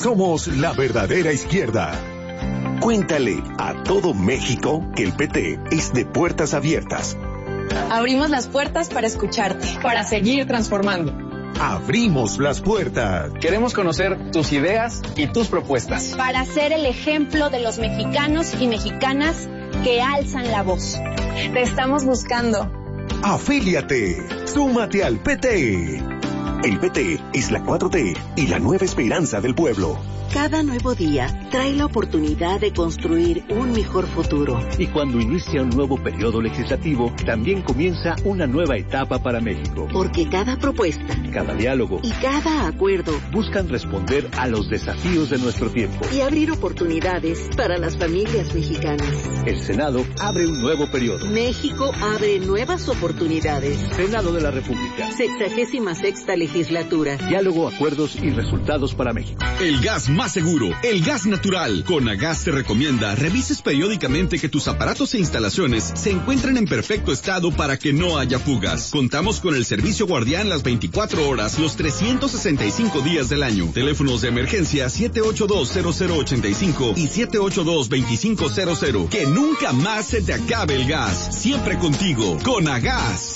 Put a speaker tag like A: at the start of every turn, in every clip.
A: Somos la verdadera izquierda. Cuéntale a todo México que el PT es de puertas abiertas.
B: Abrimos las puertas para escucharte, para seguir transformando.
A: Abrimos las puertas.
C: Queremos conocer tus ideas y tus propuestas.
D: Para ser el ejemplo de los mexicanos y mexicanas que alzan la voz.
B: Te estamos buscando.
A: Afíliate. Súmate al PT. El PT es la 4T y la nueva esperanza del pueblo.
E: Cada nuevo día trae la oportunidad de construir un mejor futuro.
F: Y cuando inicia un nuevo periodo legislativo, también comienza una nueva etapa para México.
E: Porque cada propuesta,
F: cada diálogo
E: y cada acuerdo
F: buscan responder a los desafíos de nuestro tiempo.
E: Y abrir oportunidades para las familias mexicanas.
F: El Senado abre un nuevo periodo.
E: México abre nuevas oportunidades.
F: Senado de la República.
E: 66ª legislatura.
F: Diálogo, acuerdos y resultados para México.
G: El gas más seguro, el gas natural. Conagas te recomienda revises periódicamente que tus aparatos e instalaciones se encuentren en perfecto estado para que no haya fugas. Contamos con el servicio guardián las 24 horas, los 365 días del año. Teléfonos de emergencia 782-0085 y 782-2500. Que nunca más se te acabe el gas. Siempre contigo, Conagas.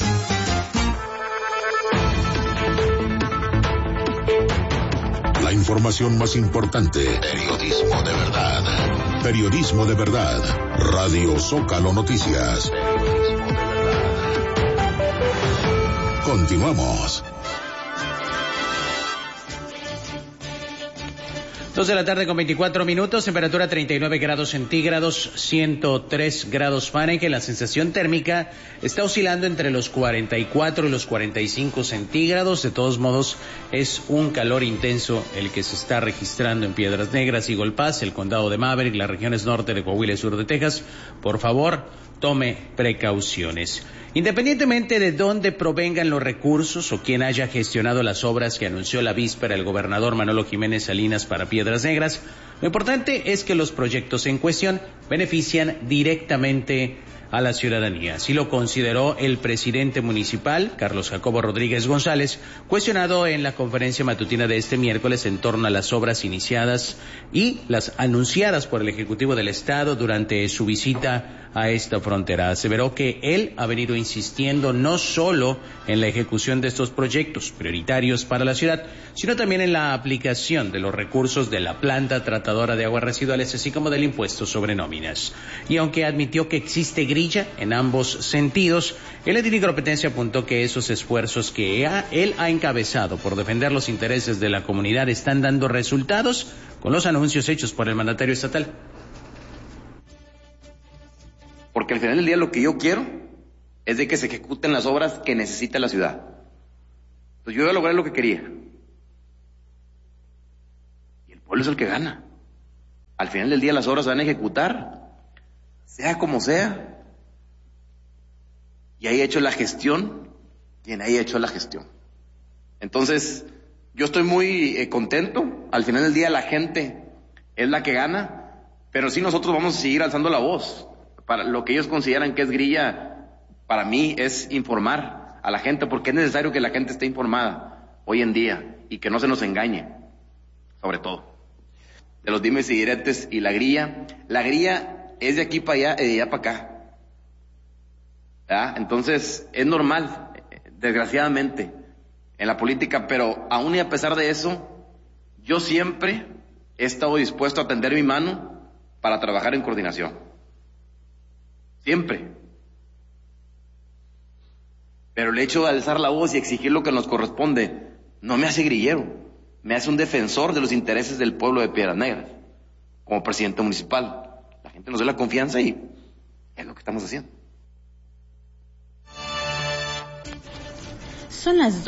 H: La información más importante. Periodismo de verdad. Periodismo de verdad. Radio Zócalo Noticias. Periodismo de verdad. Continuamos.
I: 2 de la tarde con 24 minutos, temperatura 39 grados centígrados, 103 grados Fahrenheit. La sensación térmica está oscilando entre los 44 y los 45 centígrados. De todos modos, es un calor intenso el que se está registrando en Piedras Negras, Eagle Pass, el condado de Maverick, las regiones norte de Coahuila y sur de Texas. Por favor, tome precauciones. Independientemente de dónde provengan los recursos o quién haya gestionado las obras que anunció la víspera el gobernador Manolo Jiménez Salinas para Piedras Negras, lo importante es que los proyectos en cuestión benefician directamente a la ciudadanía. Así lo consideró el presidente municipal, Carlos Jacobo Rodríguez González, cuestionado en la conferencia matutina de este miércoles en torno a las obras iniciadas y las anunciadas por el Ejecutivo del Estado durante su visita a esta frontera. Aseveró que él ha venido insistiendo no solo en la ejecución de estos proyectos prioritarios para la ciudad, sino también en la aplicación de los recursos de la planta tratadora de aguas residuales, así como del impuesto sobre nóminas. Y aunque admitió que existe grilla en ambos sentidos, el edil Competencia apuntó que esos esfuerzos que él ha encabezado por defender los intereses de la comunidad están dando resultados con los anuncios hechos por el mandatario estatal.
J: Porque al final del día lo que yo quiero es de que se ejecuten las obras que necesita la ciudad. Pues yo voy a lograr lo que quería. Y el pueblo es el que gana. Al final del día las obras se van a ejecutar, sea como sea. Y ahí he hecho la gestión, quien haya hecho la gestión. Entonces, yo estoy muy contento. Al final del día la gente es la que gana, pero sí nosotros vamos a seguir alzando la voz. Para lo que ellos consideran que es grilla, para mí es informar a la gente, porque es necesario que la gente esté informada hoy en día y que no se nos engañe, sobre todo. De los dimes y diretes y la grilla es de aquí para allá y de allá para acá. ¿Verdad? Entonces, es normal, desgraciadamente, en la política, pero aún y a pesar de eso, yo siempre he estado dispuesto a tender mi mano para trabajar en coordinación. Siempre. Pero el hecho de alzar la voz y exigir lo que nos corresponde no me hace grillero, me hace un defensor de los intereses del pueblo de Piedras Negras, como presidente municipal. La gente nos da la confianza y es lo que estamos haciendo.
K: Son las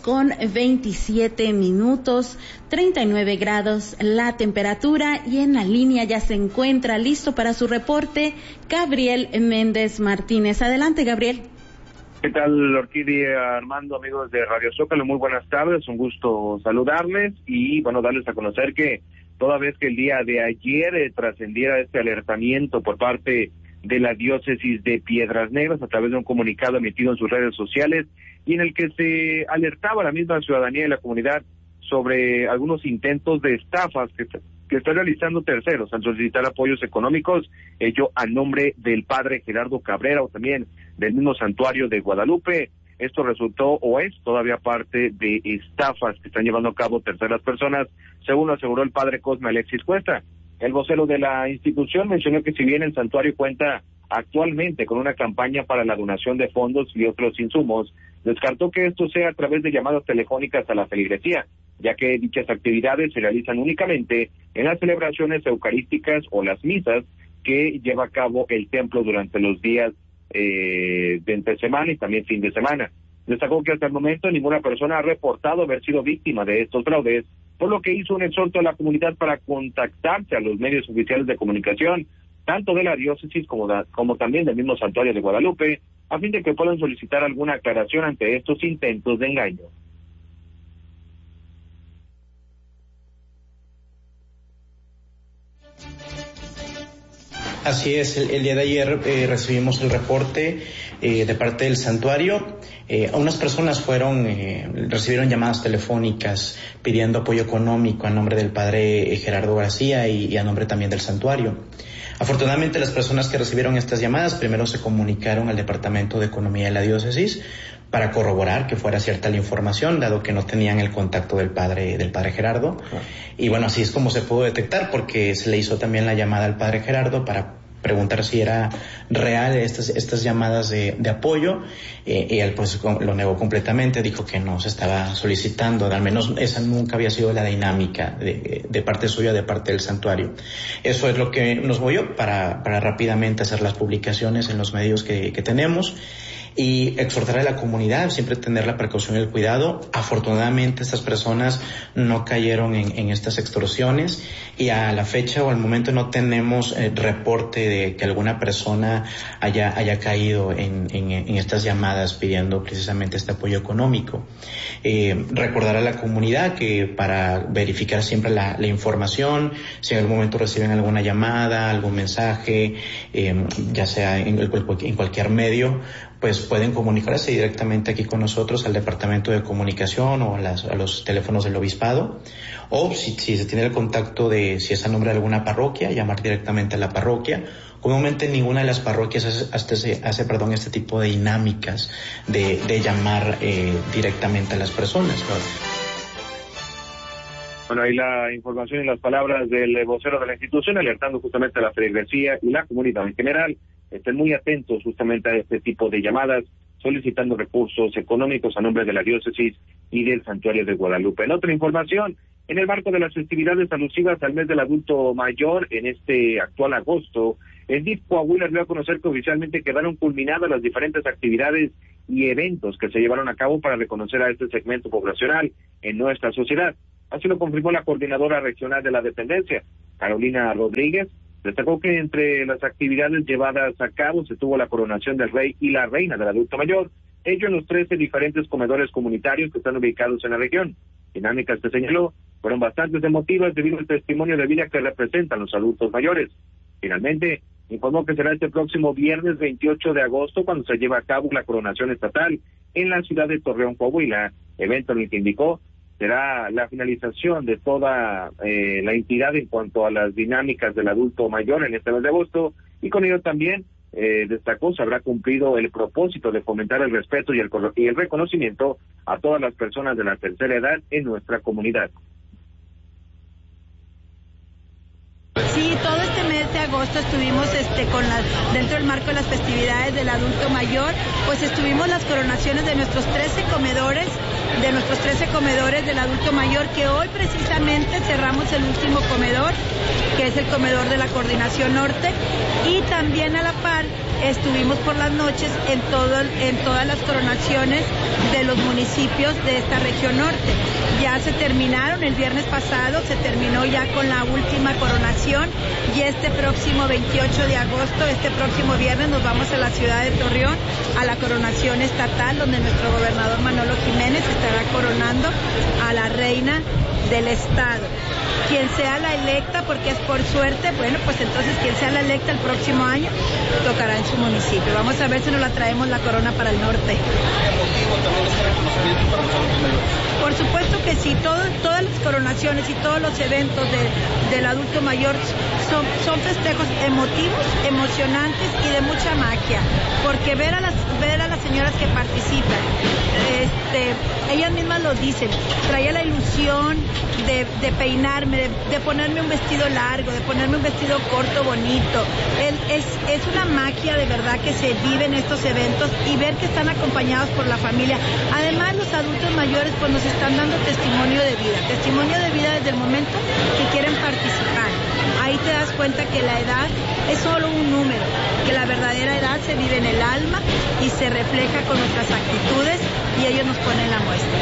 K: 2:27, 39 grados la temperatura, y en la línea ya se encuentra listo para su reporte Gabriel Méndez Martínez. Adelante, Gabriel.
L: ¿Qué tal, Orquídea, Armando, amigos de Radio Zócalo? Muy buenas tardes, un gusto saludarles y, bueno, darles a conocer que toda vez que el día de ayer trascendiera este alertamiento por parte de la diócesis de Piedras Negras a través de un comunicado emitido en sus redes sociales y en el que se alertaba a la misma ciudadanía y la comunidad sobre algunos intentos de estafas que están realizando terceros al solicitar apoyos económicos, ello a nombre del padre Gerardo Cabrera o también del mismo santuario de Guadalupe. Esto resultó o es todavía parte de estafas que están llevando a cabo terceras personas, según lo aseguró el padre Cosme Alexis Cuesta. El vocero de la institución mencionó que si bien el santuario cuenta actualmente con una campaña para la donación de fondos y otros insumos, descartó que esto sea a través de llamadas telefónicas a la feligresía, ya que dichas actividades se realizan únicamente en las celebraciones eucarísticas o las misas que lleva a cabo el templo durante los días de entre semana y también fin de semana. Destacó que hasta el momento ninguna persona ha reportado haber sido víctima de estos fraudes, por lo que hizo un exhorto a la comunidad para contactarse a los medios oficiales de comunicación, tanto de la diócesis como también del mismo santuario de Guadalupe, a fin de que puedan solicitar alguna aclaración ante estos intentos de engaño.
M: Así es, el día de ayer recibimos el reporte de parte del santuario. Unas personas recibieron llamadas telefónicas pidiendo apoyo económico a nombre del padre Gerardo García y a nombre también del santuario. Afortunadamente, las personas que recibieron estas llamadas primero se comunicaron al Departamento de Economía de la Diócesis para corroborar que fuera cierta la información, dado que no tenían el contacto del padre Gerardo. Y bueno, así es como se pudo detectar, porque se le hizo también la llamada al padre Gerardo para preguntar si era real estas llamadas de apoyo, y él pues lo negó completamente, dijo que no se estaba solicitando, al menos esa nunca había sido la dinámica de parte suya, de parte del santuario. Eso es lo que nos movió para rápidamente hacer las publicaciones en los medios que tenemos y exhortar a la comunidad, siempre tener la precaución y el cuidado. Afortunadamente estas personas no cayeron en estas extorsiones y a la fecha o al momento no tenemos reporte de que alguna persona haya caído en estas llamadas pidiendo precisamente este apoyo económico. Recordar a la comunidad que para verificar siempre la información, si en algún momento reciben alguna llamada, algún mensaje, ya sea en cualquier medio, pues pueden comunicarse directamente aquí con nosotros al Departamento de Comunicación o a los teléfonos del Obispado, o si se tiene el contacto si es a nombre de alguna parroquia, llamar directamente a la parroquia. Comúnmente ninguna de las parroquias hace este tipo de dinámicas de llamar directamente a las personas, ¿no?
L: Bueno, ahí la información y las palabras del vocero de la institución, alertando justamente a la feligresía y la comunidad en general. Estén muy atentos justamente a este tipo de llamadas, solicitando recursos económicos a nombre de la diócesis y del santuario de Guadalupe. En otra información, en el marco de las festividades alusivas al mes del adulto mayor, en este actual agosto, el DIF Coahuila dio a conocer que oficialmente quedaron culminadas las diferentes actividades y eventos que se llevaron a cabo para reconocer a este segmento poblacional en nuestra sociedad. Así lo confirmó la coordinadora regional de la dependencia, Carolina Rodríguez. Destacó que entre las actividades llevadas a cabo se tuvo la coronación del rey y la reina del adulto mayor, ello en los 13 diferentes comedores comunitarios que están ubicados en la región. Dinámicas que señaló fueron bastante emotivas debido al testimonio de vida que representan los adultos mayores. Finalmente, informó que será este próximo viernes 28 de agosto cuando se lleva a cabo la coronación estatal en la ciudad de Torreón, Coahuila, evento en el que indicó será la finalización de toda la entidad en cuanto a las dinámicas del adulto mayor en este mes de agosto, y con ello también destacó se habrá cumplido el propósito de fomentar el respeto y el reconocimiento a todas las personas de la tercera edad en nuestra comunidad.
N: Sí, todo este mes de agosto estuvimos dentro del marco de las festividades del adulto mayor, pues estuvimos las coronaciones de nuestros 13 comedores del adulto mayor, que hoy precisamente cerramos el último comedor, que es el comedor de la Coordinación Norte, y también a la par estuvimos por las noches en todas las coronaciones de los municipios de esta región norte. Ya se terminaron, el viernes pasado se terminó ya con la última coronación, y este próximo 28 de agosto, este próximo viernes, nos vamos a la ciudad de Torreón a la coronación estatal, donde nuestro gobernador Manolo Jiménez estará coronando a la reina del estado. quien sea la electa, porque es por suerte, bueno, pues entonces quien sea la electa el próximo año tocará en su municipio. Vamos a ver si nos la traemos la corona para el norte. Por supuesto que sí, todas las coronaciones y todos los eventos del adulto mayor son festejos emotivos, emocionantes y de mucha magia, porque ver a las señoras que participan, ellas mismas lo dicen, traía la ilusión de peinarme, de ponerme un vestido largo, de ponerme un vestido corto, bonito. Es una magia de verdad que se vive en estos eventos y ver que están acompañados por la familia. Además, los adultos mayores pues nos están dando testimonio de vida desde el momento que quieren participar. Ahí te das cuenta que la edad es solo un número, que la verdadera edad se vive en el alma y se refleja con nuestras actitudes y ellos nos ponen la muestra.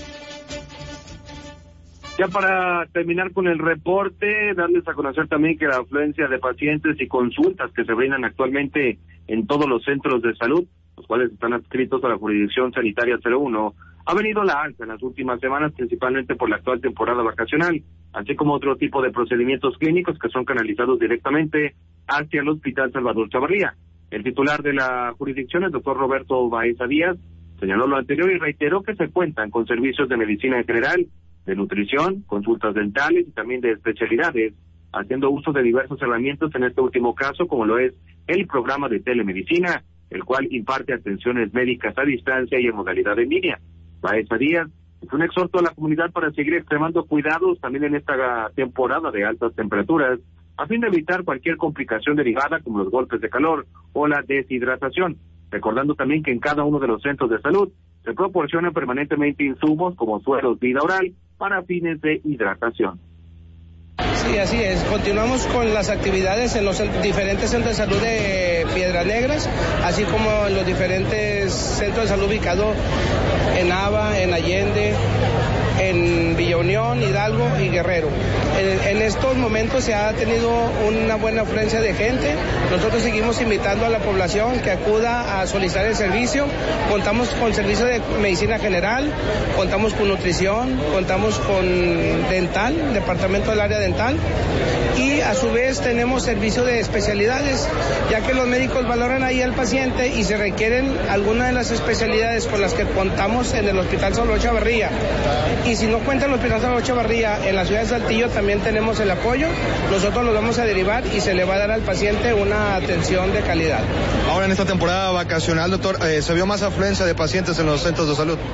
L: Ya para terminar con el reporte, darles a conocer también que la afluencia de pacientes y consultas que se brindan actualmente en todos los centros de salud, los cuales están adscritos a la jurisdicción sanitaria 01, ha venido a la alza en las últimas semanas, principalmente por la actual temporada vacacional, así como otro tipo de procedimientos clínicos que son canalizados directamente hacia el Hospital Salvador Chavarría. El titular de la jurisdicción, el doctor Roberto Baeza Díaz, señaló lo anterior y reiteró que se cuentan con servicios de medicina en general, de nutrición, consultas dentales y también de especialidades, haciendo uso de diversas herramientas, en este último caso, como lo es el programa de telemedicina, el cual imparte atenciones médicas a distancia y en modalidad en línea. Baeza Díaz es un exhorto a la comunidad para seguir extremando cuidados también en esta temporada de altas temperaturas, a fin de evitar cualquier complicación derivada como los golpes de calor o la deshidratación, recordando también que en cada uno de los centros de salud se proporcionan permanentemente insumos como sueros vida oral para fines de hidratación.
O: Sí, así es. Continuamos con las actividades en los diferentes centros de salud de Piedras Negras, así como en los diferentes centros de salud ubicados en Aba, en Allende, en Villa Unión, Hidalgo y Guerrero. En estos momentos se ha tenido una buena afluencia de gente. Nosotros seguimos invitando a la población que acuda a solicitar el servicio. Contamos con servicio de medicina general, contamos con nutrición, contamos con dental, departamento del área dental, y a su vez tenemos servicio de especialidades, ya que los médicos valoran ahí al paciente y se requieren alguna de las especialidades con las que contamos en el Hospital Salvador Chavarría. Y si no cuenta el Hospital Salvador Chavarría en la ciudad de Saltillo, también tenemos el apoyo. Nosotros lo vamos a derivar y se le va a dar al paciente una atención de calidad.
P: Ahora en esta temporada vacacional, doctor, ¿se vio más afluencia de pacientes en los centros de salud?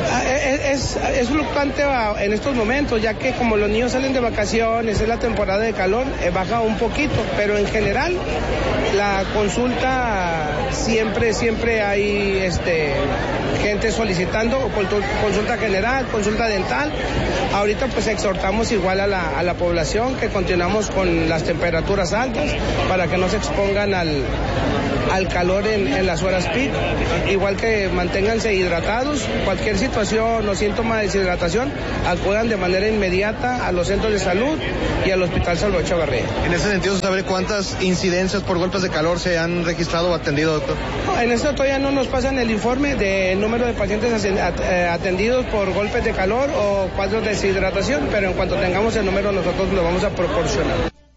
O: Es fluctuante en estos momentos, ya que como los niños salen de vacaciones, es la temporada de calor, baja un poquito, pero en general la consulta siempre hay gente solicitando consulta general, consulta dental. Ahorita pues exhortamos igual a la población que continuamos con las temperaturas altas para que no se expongan al calor en las horas pico, igual que manténganse hidratados. Cualquier situación o síntoma de deshidratación, acudan de manera inmediata a los centros de salud y al Hospital Salvador Chavarría.
P: En ese sentido, ¿saber cuántas incidencias por golpes de calor se han registrado o atendido, doctor?
O: En esto todavía no nos pasan el informe del número de pacientes atendidos por golpes de calor o cuadros de deshidratación, pero en cuanto tengamos el número nosotros lo vamos a proporcionar.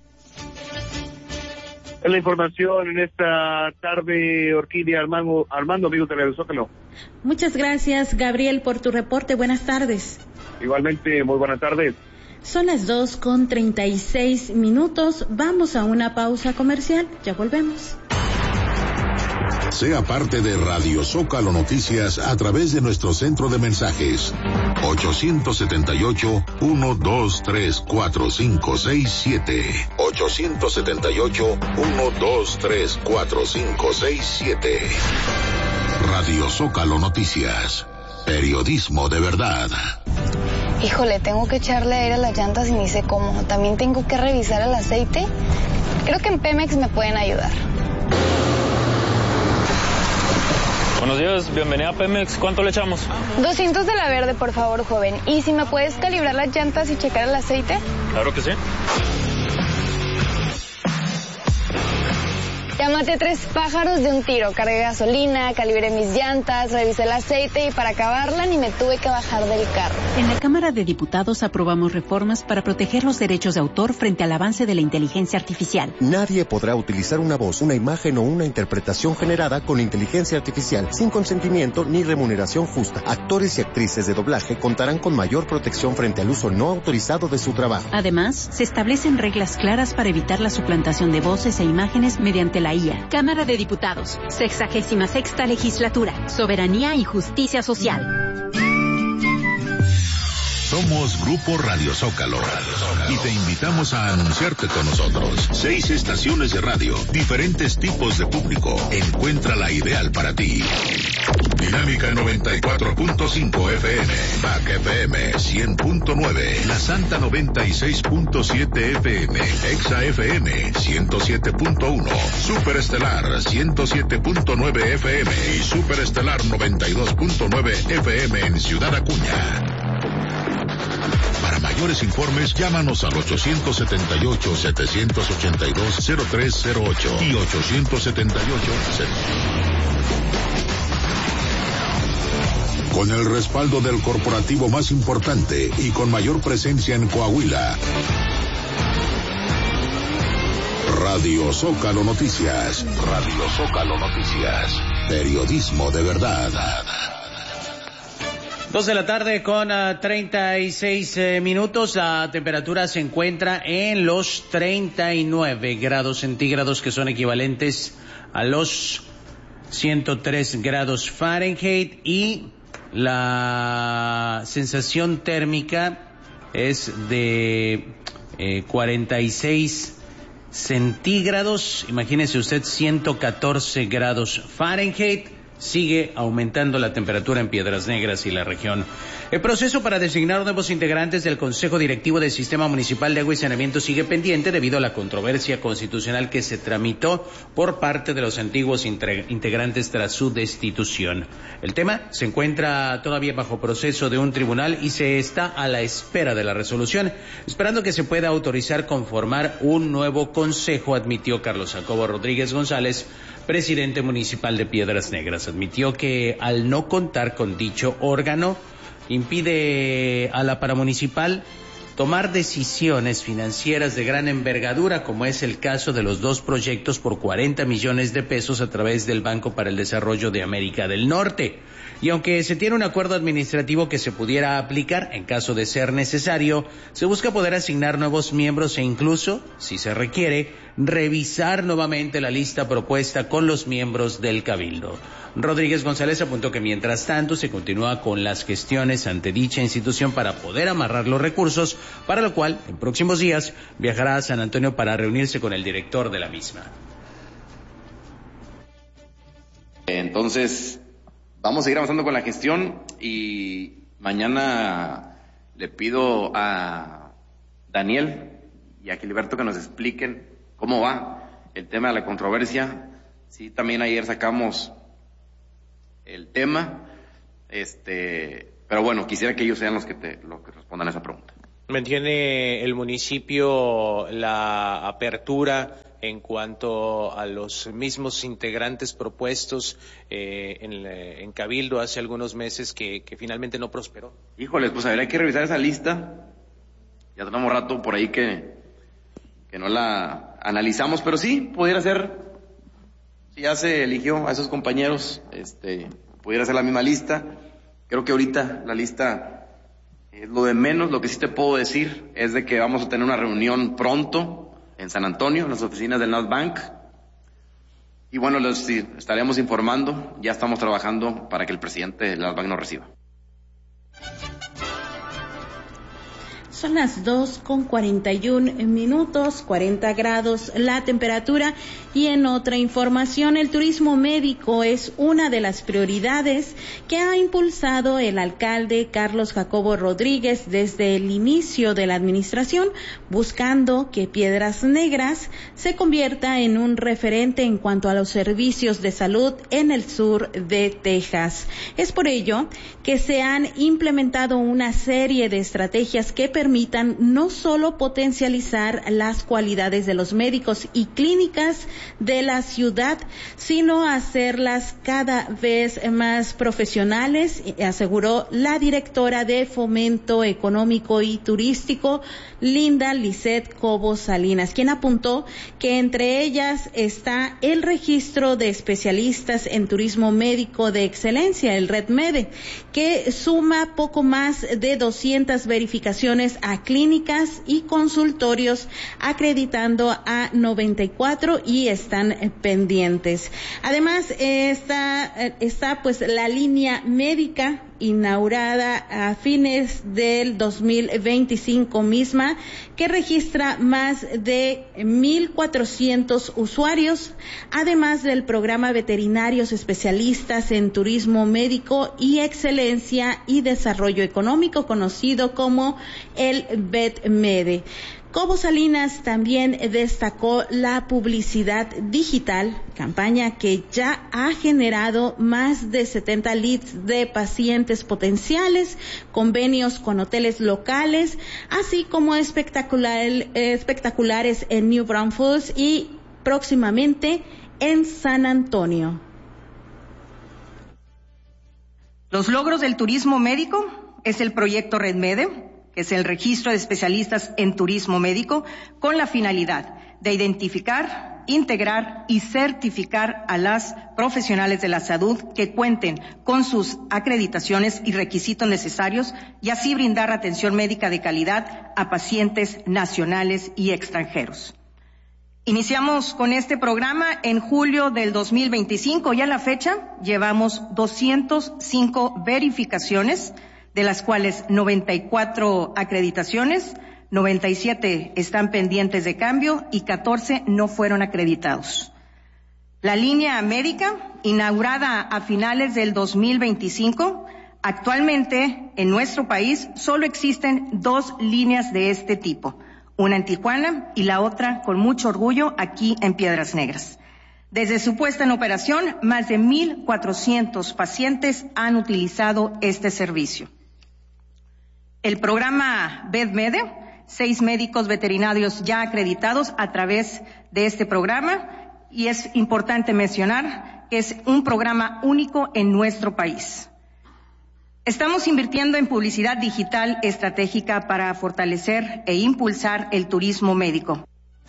L: Es la información en esta tarde, Orquídea Armando, amigos de Radio Zócalo.
K: Muchas gracias, Gabriel, por tu reporte. Buenas tardes.
L: Igualmente, muy buenas tardes.
K: Son las 2:36. Vamos a una pausa comercial. Ya volvemos.
H: Sea parte de Radio Zócalo Noticias a través de nuestro centro de mensajes 878-123-4567 878-123-4567. Radio Zócalo Noticias, periodismo de verdad.
Q: Híjole, tengo que echarle aire a las llantas y ni sé cómo. También tengo que revisar el aceite. Creo que en Pemex me pueden ayudar.
R: Buenos días, bienvenida a Pemex. ¿Cuánto le echamos?
Q: 200 de la verde, por favor, joven. ¿Y si me puedes calibrar las llantas y checar el aceite?
R: Claro que sí.
Q: Ya maté 3 pájaros de un tiro. Cargué gasolina, calibré mis llantas, revisé el aceite y para acabarla ni me tuve que bajar del carro.
S: En la Cámara de Diputados aprobamos reformas para proteger los derechos de autor frente al avance de la inteligencia artificial.
T: Nadie podrá utilizar una voz, una imagen o una interpretación generada con inteligencia artificial sin consentimiento ni remuneración justa. Actores y actrices de doblaje contarán con mayor protección frente al uso no autorizado de su trabajo.
S: Además, se establecen reglas claras para evitar la suplantación de voces e imágenes mediante la IA. Cámara de Diputados, 66ª Legislatura, Soberanía y Justicia Social.
H: Somos Grupo Radio Zócalo y te invitamos a anunciarte con nosotros. 6 estaciones de radio, diferentes tipos de público. Encuentra la ideal para ti. Dinámica 94.5 FM, BAC FM 100.9, La Santa 96.7 FM, Exa FM 107.1, Superestelar 107.9 FM y Superestelar 92.9 FM en Ciudad Acuña. Para mayores informes, llámanos al 878-782-0308 y 878. Con el respaldo del corporativo más importante y con mayor presencia en Coahuila. Radio Zócalo Noticias. Radio Zócalo Noticias. Periodismo de verdad.
I: 2 de la tarde con 36 minutos. La temperatura se encuentra en los 39 grados centígrados, que son equivalentes a los 103 grados Fahrenheit, y la sensación térmica es de 46 centígrados. Imagínese usted, 114 grados Fahrenheit. Sigue aumentando la temperatura en Piedras Negras y la región. El proceso para designar nuevos integrantes del Consejo Directivo del Sistema Municipal de Agua y Saneamiento sigue pendiente debido a la controversia constitucional que se tramitó por parte de los antiguos integrantes tras su destitución. El tema se encuentra todavía bajo proceso de un tribunal y se está a la espera de la resolución, esperando que se pueda autorizar conformar un nuevo consejo, admitió Carlos Jacobo Rodríguez González, presidente municipal de Piedras Negras. Admitió que al no contar con dicho órgano impide a la paramunicipal tomar decisiones financieras de gran envergadura, como es el caso de los 2 proyectos por 40 millones de pesos a través del Banco para el Desarrollo de América del Norte. Y aunque se tiene un acuerdo administrativo que se pudiera aplicar en caso de ser necesario, se busca poder asignar nuevos miembros e incluso, si se requiere, revisar nuevamente la lista propuesta con los miembros del Cabildo. Rodríguez González apuntó que mientras tanto se continúa con las gestiones ante dicha institución para poder amarrar los recursos, para lo cual en próximos días viajará a San Antonio para reunirse con el director de la misma.
J: Entonces, vamos a seguir avanzando con la gestión y mañana le pido a Daniel y a Gilberto que nos expliquen cómo va el tema de la controversia. Sí, también ayer sacamos el tema, pero bueno, quisiera que ellos sean los que respondan a esa pregunta.
U: ¿Mantiene el municipio la apertura en cuanto a los mismos integrantes propuestos en Cabildo hace algunos meses que finalmente no prosperó?
J: Híjoles, pues habría que revisar esa lista. Ya tenemos rato por ahí que no la analizamos, pero sí, pudiera ser, si ya se eligió a esos compañeros, pudiera ser la misma lista. Creo que ahorita la lista es lo de menos. Lo que sí te puedo decir es de que vamos a tener una reunión pronto en San Antonio, en las oficinas del Nasbank. Y bueno, les estaremos informando. Ya estamos trabajando para que el presidente del Nasbank nos reciba.
K: Son las 2:41, 40 grados la temperatura. Y en otra información, el turismo médico es una de las prioridades que ha impulsado el alcalde Carlos Jacobo Rodríguez desde el inicio de la administración, buscando que Piedras Negras se convierta en un referente en cuanto a los servicios de salud en el sur de Texas. Es por ello que se han implementado una serie de estrategias que permiten permitan no solo potencializar las cualidades de los médicos y clínicas de la ciudad, sino hacerlas cada vez más profesionales, aseguró la directora de Fomento Económico y Turístico, Linda Lisset Cobo Salinas, quien apuntó que entre ellas está el registro de especialistas en turismo médico de excelencia, el REDMEDE, que suma poco más de 200 verificaciones a clínicas y consultorios, acreditando a 94 y están pendientes. Además, está pues la línea médica inaugurada a fines del 2025 misma, que registra más de 1,400 usuarios, además del programa Veterinarios Especialistas en Turismo Médico y Excelencia y Desarrollo Económico, conocido como el VetMede. Cobo Salinas también destacó la publicidad digital, campaña que ya ha generado más de 70 leads de pacientes potenciales, convenios con hoteles locales, así como espectaculares en New Braunfels y próximamente en San Antonio.
C: Los logros del turismo médico es el proyecto REDMEDE, que es el registro de especialistas en turismo médico, con la finalidad de identificar, integrar y certificar a las profesionales de la salud que cuenten con sus acreditaciones y requisitos necesarios y así brindar atención médica de calidad a pacientes nacionales y extranjeros. Iniciamos con este programa en julio del 2025 y a la fecha llevamos 205 verificaciones, de las cuales 94 acreditaciones, 97 están pendientes de cambio y 14 no fueron acreditados. La línea médica, inaugurada a finales del 2025, actualmente en nuestro país solo existen 2 líneas de este tipo, una en Tijuana y la otra, con mucho orgullo, aquí en Piedras Negras. Desde su puesta en operación, más de 1,400 pacientes han utilizado este servicio. El programa VetMede, 6 médicos veterinarios ya acreditados a través de este programa, y es importante mencionar que es un programa único en nuestro país. Estamos invirtiendo en publicidad digital estratégica para fortalecer e impulsar el turismo médico.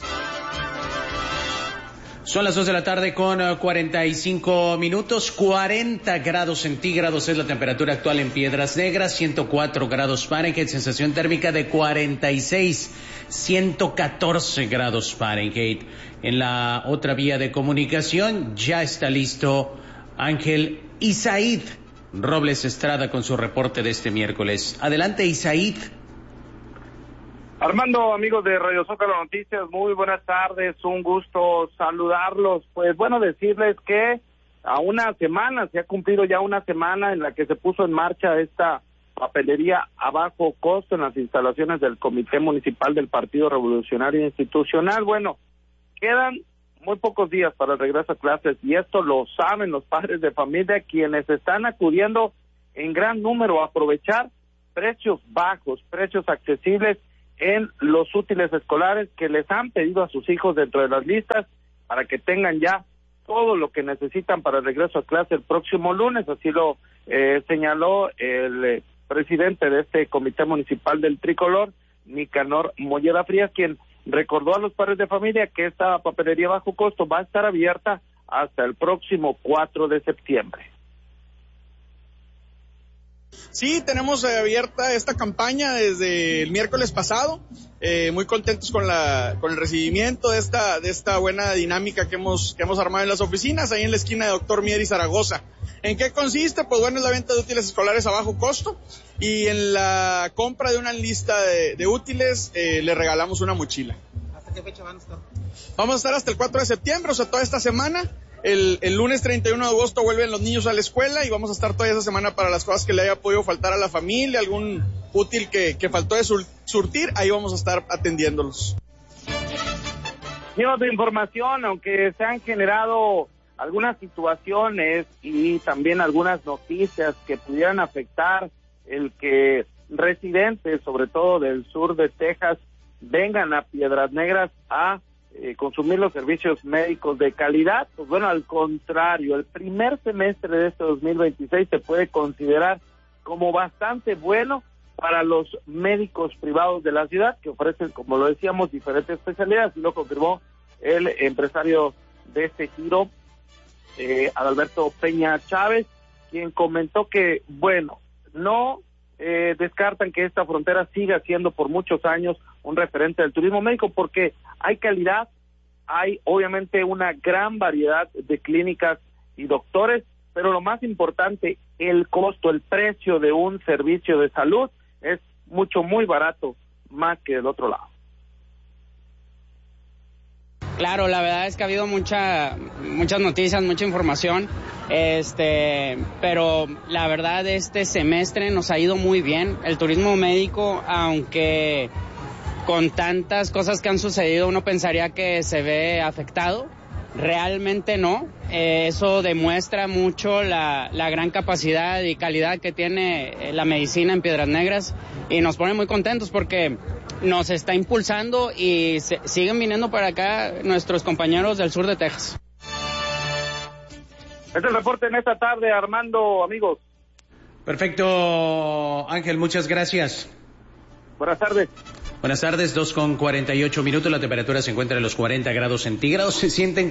I: Son las 2 de la tarde con 45 minutos, 40 grados centígrados es la temperatura actual en Piedras Negras, 104 grados Fahrenheit, sensación térmica de 46, 114 grados Fahrenheit. En la otra vía de comunicación ya está listo Ángel Isaid Robles Estrada con su reporte de este miércoles. Adelante, Isaid.
L: Armando, amigos de Radio Zócalo Noticias, muy buenas tardes, un gusto saludarlos. Pues bueno, decirles que a una semana, se ha cumplido ya una semana en la que se puso en marcha esta papelería a bajo costo en las instalaciones del Comité Municipal del Partido Revolucionario Institucional. Bueno, quedan muy pocos días para el regreso a clases y esto lo saben los padres de familia, quienes están acudiendo en gran número a aprovechar precios bajos, precios accesibles en los útiles escolares que les han pedido a sus hijos dentro de las listas para que tengan ya todo lo que necesitan para el regreso a clase el próximo lunes. Así lo señaló el presidente de este Comité Municipal del Tricolor, Nicanor Mollera Frías, quien recordó a los padres de familia que esta papelería bajo costo va a estar abierta hasta el próximo 4 de septiembre.
V: Sí, tenemos abierta esta campaña desde el miércoles pasado, muy contentos con el recibimiento de esta buena dinámica que hemos armado en las oficinas, ahí en la esquina de Doctor Mier y Zaragoza. ¿En qué consiste? Pues bueno, es la venta de útiles escolares a bajo costo y en la compra de una lista de útiles le regalamos una mochila.
W: ¿Hasta qué fecha van a estar?
V: Vamos a estar hasta el 4 de septiembre, o sea, toda esta semana. El lunes 31 de agosto vuelven los niños a la escuela y vamos a estar toda esa semana para las cosas que le haya podido faltar a la familia, algún útil que faltó de surtir, ahí vamos a estar atendiéndolos.
L: Y otra información, aunque se han generado algunas situaciones y también algunas noticias que pudieran afectar el que residentes, sobre todo del sur de Texas, vengan a Piedras Negras a consumir los servicios médicos de calidad. Pues bueno, al contrario, el primer semestre de este 2026 se puede considerar como bastante bueno para los médicos privados de la ciudad, que ofrecen, como lo decíamos, diferentes especialidades, y lo confirmó el empresario de este giro, Adalberto Peña Chávez, quien comentó que, bueno, no descartan que esta frontera siga siendo por muchos años un referente del turismo médico, porque hay calidad, hay obviamente una gran variedad de clínicas y doctores, pero lo más importante, el costo, el precio de un servicio de salud es muy barato, más que del otro lado.
B: Claro, la verdad es que ha habido muchas noticias, mucha información, pero la verdad este semestre nos ha ido muy bien. El turismo médico, aunque con tantas cosas que han sucedido uno pensaría que se ve afectado, realmente no. Eso demuestra mucho la gran capacidad y calidad que tiene la medicina en Piedras Negras, y nos pone muy contentos porque nos está impulsando y siguen viniendo para acá nuestros compañeros del sur de Texas.
L: Este es el reporte en esta tarde, Armando, amigos.
I: Perfecto, Ángel, muchas gracias.
L: Buenas tardes.
I: Buenas tardes, 2:48, la temperatura se encuentra en los 40 grados centígrados, se sienten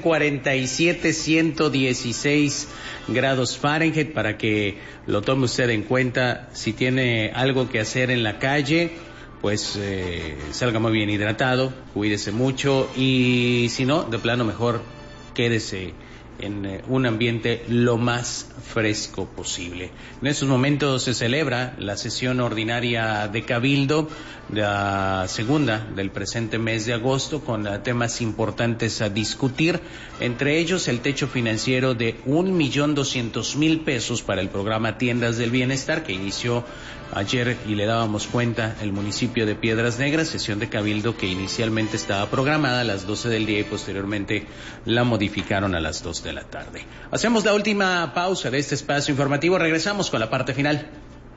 I: 116 grados Fahrenheit, para que lo tome usted en cuenta. Si tiene algo que hacer en la calle, pues salga muy bien hidratado, cuídese mucho, y si no, de plano mejor quédese en un ambiente lo más fresco posible. En estos momentos se celebra la sesión ordinaria de Cabildo, la segunda del presente mes de agosto, con temas importantes a discutir, entre ellos el techo financiero de $1,200,000 para el programa Tiendas del Bienestar, que inició ayer y le dábamos cuenta el municipio de Piedras Negras, sesión de Cabildo que inicialmente estaba programada a las 12 del día y posteriormente la modificaron a las 2 de la tarde. Hacemos la última pausa de este espacio informativo, regresamos con la parte final.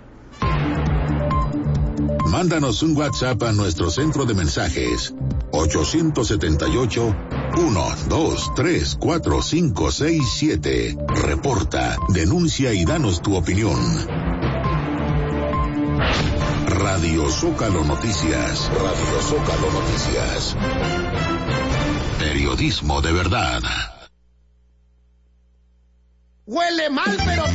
H: Mándanos un WhatsApp a nuestro centro de mensajes 878-123-4567. Reporta, denuncia y danos tu opinión. Radio Zócalo Noticias. Radio Zócalo Noticias. Periodismo de verdad.
D: Huele mal, pero